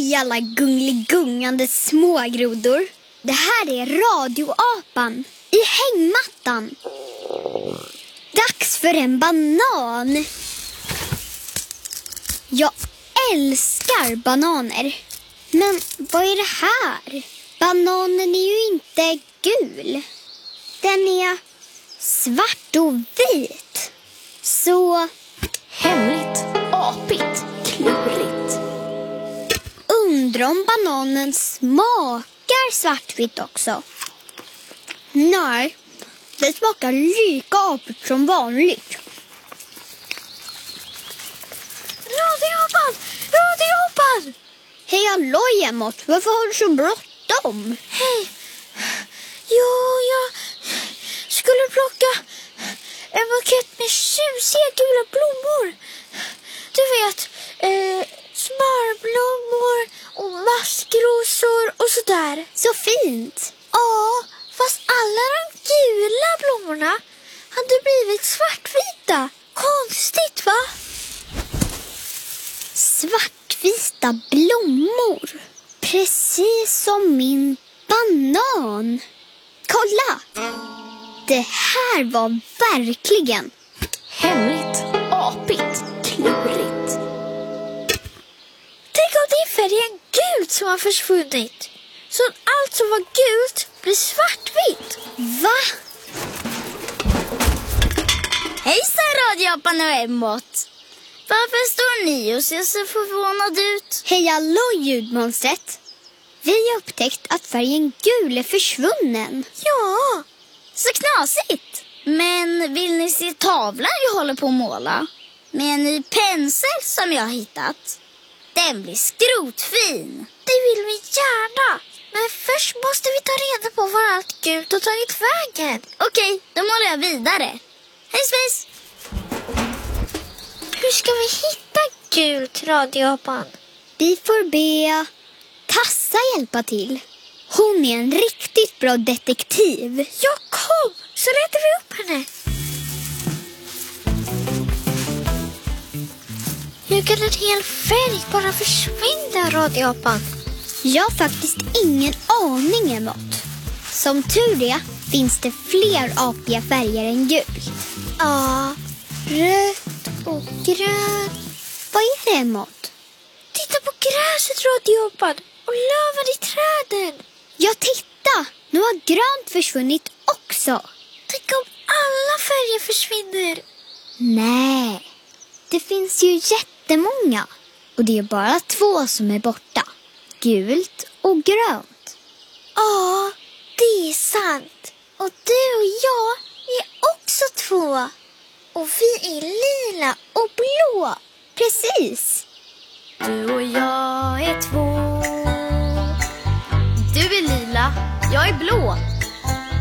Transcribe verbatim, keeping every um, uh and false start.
Hej alla gungligungande smågrodor. Det här är radioapan i hängmattan. Dags för en banan. Jag älskar bananer. Men vad är det här? Bananen är ju inte gul. Den är svart och vit. Så hemligt, apigt, klurigt. Undrar om bananen smakar svartvitt också. Nej, det smakar lika apigt som vanligt. Radioapan! Radioapan! Hej halloj Emot, varför har du så bråttom? Hej, jo jag skulle plocka en bukett med tjusiga gula blommor. Du vet, eh, smörblommor och maskrosor och sådär. Så fint! Ja, fast alla de gula blommorna hade blivit svartvita. Konstigt va? Svartvita blommor. Precis som min banan. Kolla! Det här var verkligen hemligt, apigt, klurigt. Tänk om det är färgen gult som har försvunnit. Så att allt som var gult blir svartvitt. Va? Hejsan radioapan och Emot. Varför står ni och ser så förvånad ut? Hej hallå ljudmonstret. Vi har upptäckt att färgen gul är försvunnen. Ja, så knasigt. Men vill ni se tavlan jag håller på att måla? Med en ny pensel som jag har hittat. Den blir skrotfin. Det vill vi gärna. Men först måste vi ta reda på var allt gult har tagit vägen. Okej, då målar jag vidare. Hej svejs! Hur ska vi hitta gult, radioapan? Vi får be Tassa hjälpa till. Hon är en riktigt bra detektiv. Ja, kom! Så letar vi upp henne. Hur kan en hel färg bara försvinna, radioapan? Jag har faktiskt ingen aning emot. Som tur är finns det fler apiga färger än gult. Ja, rött och grönt. Vad är det emot? Titta på gräset, radioapan, och löven i träden. Ja, titta! Nu har grönt försvunnit också. Tänk om alla färger försvinner. Nej, det finns ju jättemånga. Och det är bara två som är borta. Gult och grönt. Ja, det är sant. Och du och jag är också två. Och vi är lila och blå. Precis. Du och jag är två. Du är lila, jag är blå.